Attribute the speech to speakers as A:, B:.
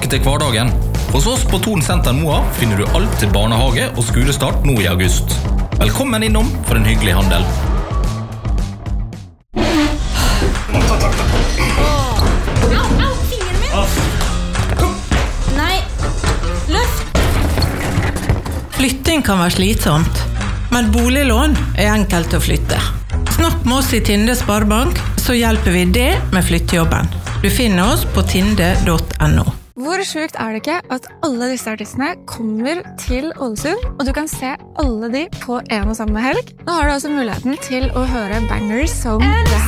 A: tilbake til hverdagen. Hos oss på Thon Senter Moa finner du alt til barnehage og skolestart nå I august. Velkommen innom for en hyggelig handel.
B: Flytting kan være slitsomt, men boliglån enkelt å flytte. Snakk med oss I Tinde Sparebank, så hjelper vi det med flyttejobben. Du finner oss på tinde.no.
C: Hvor sjukt det ikke at alle disse artistene kommer til Ålesund, og du kan se alle de på en og samme helg? Nå har du altså muligheten til å høre bangers som det her.